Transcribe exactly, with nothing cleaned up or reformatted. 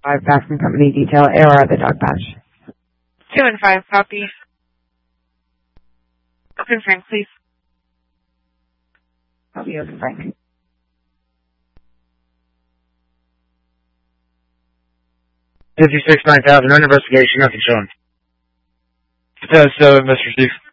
five, Baskin Company Detail, A R at the dog patch. Two and five, copy. Open Frank, please. Copy, open Frank. fifty-six nine thousand, under investigation, nothing shown. ten seven, Mister Chief.